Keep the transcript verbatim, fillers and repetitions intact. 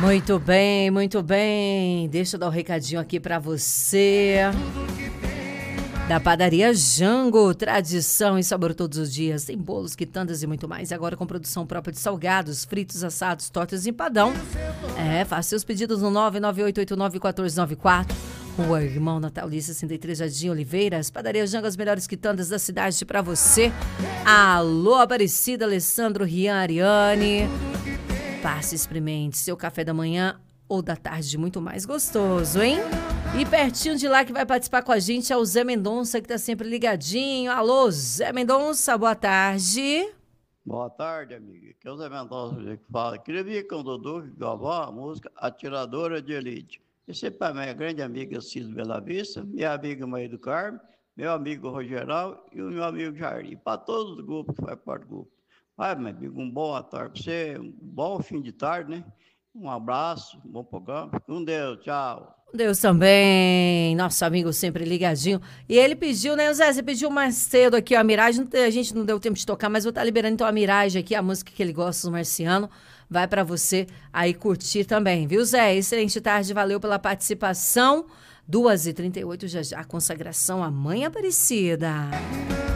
Muito bem, muito bem. Deixa eu dar um recadinho aqui pra você. Da Padaria Jango, tradição e sabor todos os dias. Tem bolos, quitandas e muito mais. Agora com produção própria de salgados, fritos, assados, tortas e empadão. É, faça seus pedidos no nove nove oito oito nove um quatro nove quatro. Rua Irmão Natalí, sessenta e três, Jardim Oliveiras. Padaria Jango, as melhores quitandas da cidade pra você. Alô, Aparecida, Alessandro, Rian, Ariane. Passe, experimente seu café da manhã ou da tarde muito mais gostoso, hein? E pertinho de lá que vai participar com a gente é o Zé Mendonça, que tá sempre ligadinho. Alô, Zé Mendonça, boa tarde. Boa tarde, amiga. Aqui é o Zé Mendonça que fala. Queria vir com o Dudu que gravou a música Atiradora de Elite. Esse é para minha grande amiga Cido Bela Vista, minha amiga Maria do Carmo, meu amigo Rogeral e o meu amigo Jair. E para todos os grupos que fazem parte do grupo. Vai, meu amigo, um bom tarde para você, um bom fim de tarde, né? Um abraço, um bom programa. Com Deus, tchau. Deus também, nosso amigo sempre ligadinho. E ele pediu, né, Zé? Você pediu mais cedo aqui a Mirage. A gente não deu tempo de tocar, mas vou estar liberando então a Mirage aqui, a música que ele gosta, o Marciano. Vai para você aí curtir também, viu, Zé? Excelente tarde, valeu pela participação. duas e trinta e oito já já, consagração à Mãe Aparecida.